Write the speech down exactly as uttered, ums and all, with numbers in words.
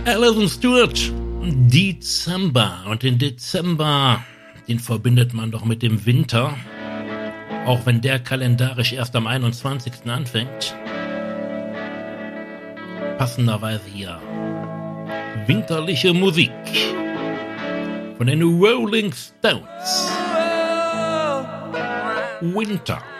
Alison Stewart, Dezember. Und den Dezember, den verbindet man doch mit dem Winter. Auch wenn der kalendarisch erst am einundzwanzigsten anfängt. Passenderweise hier winterliche Musik von den Rolling Stones. Winter.